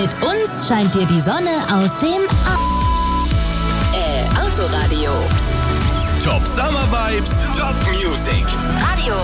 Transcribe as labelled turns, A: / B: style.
A: Mit uns scheint dir die Sonne aus dem Autoradio.
B: Top Summer Vibes, Top Music.
A: Radio